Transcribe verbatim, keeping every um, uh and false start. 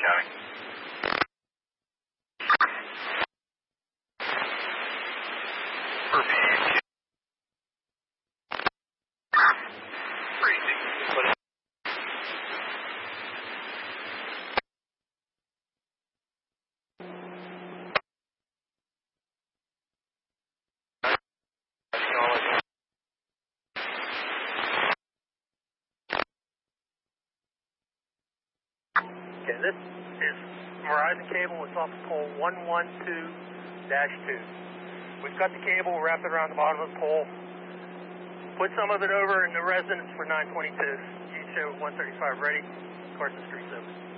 County. For B, crazy. Put it. Okay, this is Verizon cable. It's off of pole one one two dash two. We've got the cable, wrapped it around the bottom of the pole, put some of it over in the resonance for nine twenty-two. G show one thirty-five ready. Carson Street seven.